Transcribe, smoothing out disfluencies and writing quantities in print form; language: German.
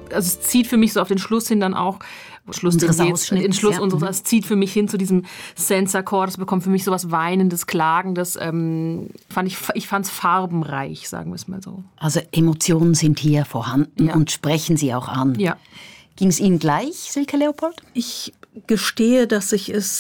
also es zieht für mich so auf den Schluss hin dann auch, es zieht für mich hin zu diesem Sense-Akkord, das bekommt für mich so was Weinendes, Klagendes, ich fand es farbenreich, sagen wir es mal so. Also Emotionen sind hier vorhanden und sprechen Sie auch an. Ja. Ging es Ihnen gleich, Silke Leopold? Ich gestehe, dass ich es